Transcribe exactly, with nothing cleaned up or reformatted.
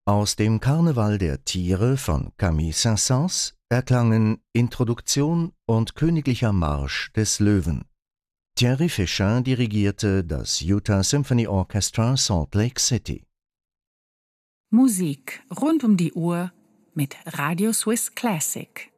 Aus dem Karneval der Tiere von Camille Saint-Saëns erklangen Introduktion und Königlicher Marsch des Löwen. Thierry Fichin dirigierte das Utah Symphony Orchestra Salt Lake City. Musik rund um die Uhr mit Radio Swiss Classic.